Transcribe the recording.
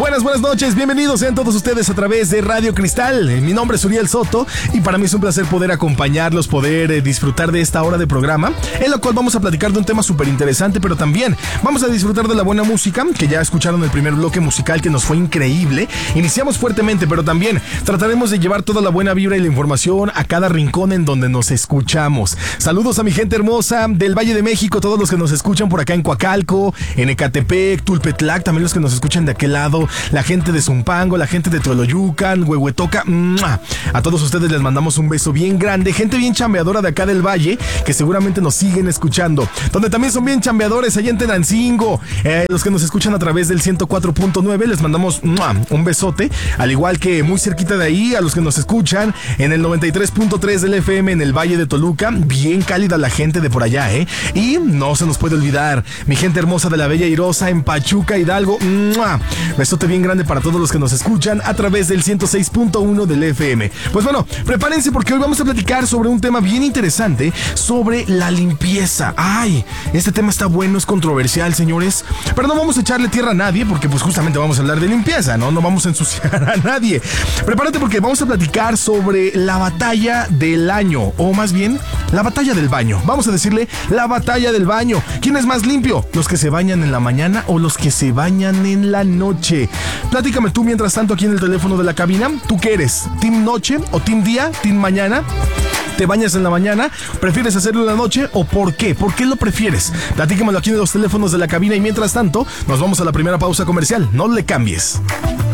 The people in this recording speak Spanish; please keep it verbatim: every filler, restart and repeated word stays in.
buenas, buenas noches. Bienvenidos sean todos ustedes a través de Radio Cristal. Mi nombre es Uriel Soto y para mí es un placer poder acompañarlos, poder eh, disfrutar de esta hora de programa, en la cual vamos a platicar de un tema súper interesante, pero también vamos a disfrutar de la buena música, que ya escucharon el primer bloque musical que nos fue increíble. Iniciamos fuertemente, pero también trataremos de llevar toda la buena vibra y la información a cada rincón en donde nos escuchamos. Saludos a mi gente hermosa del Valle de México, todos los que nos escuchan por acá en Coacalco, en Ecatepec, Tulpetlac, también los que nos escuchan de aquel lado, la gente de Zumpango, la gente de Toloyucan, Huehuetoca. ¡Mua! A todos ustedes les mandamos un beso bien grande, gente bien chambeadora de acá del Valle, que seguramente nos siguen escuchando, donde también son bien chambeadores allá en Tenancingo, eh, los que nos escuchan a través del ciento cuatro punto nueve, les mandamos ¡mua! Un besote, al igual que muy cerquita de ahí, a los que nos escuchan en el noventa y tres punto tres del F M en el Valle de Toluca, bien cálida la gente de por allá, ¿eh? Y no se nos puede olvidar, mi gente hermosa de la Bella Airosa en Pachuca, Hidalgo, ¡mua! Besote bien grande para todos los que nos escuchan a través del ciento seis punto uno del F M. Pues bueno, prepárense porque hoy vamos a platicar sobre un tema bien interesante, sobre la limpieza. Ay, este tema está bueno, es controversial, señores, pero no vamos a echarle tierra a nadie porque pues justamente vamos a hablar de limpieza, ¿no? No vamos a ensuciar a nadie. Prepárate porque vamos a platicar sobre la batalla del año, o más bien, la batalla del baño. Vamos a decirle la batalla del baño. ¿Quién es más limpio? ¿Los que se bañan en la mañana o los que se bañan en la noche? Platícame tú mientras tanto aquí en el teléfono de la cabina. ¿Tú qué eres? ¿Team noche o team día? ¿Team mañana? ¿Te bañas en la mañana? ¿Prefieres hacerlo en la noche? ¿O por qué? ¿Por qué lo prefieres? Platícamelo aquí en los teléfonos de la cabina y mientras tanto nos vamos a la primera pausa comercial. No le cambies.